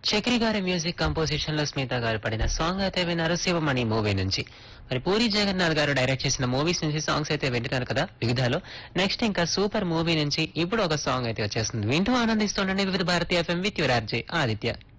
చక్రి గారి music composition లో స్మిత గారు పడిన సాంగ్ అయితే విన్నారు శివమణి మూవీ నుంచి. మరి పూరి జగన్నాథ్ గారు డైరెక్ట్ చేసిన మూవీస్ నుంచి సాంగ్స్ అయితే వింటున్నారు కదా వివిధాలో. నెక్స్ట్ ఇంకా సూపర్ మూవీ నుంచి ఇప్పుడు ఒక సాంగ్ అయితే వచ్చేస్తుంది. వింటూ ఆనందిస్తుండండి వివిధ భారతీయ FM with your RJ Aditya.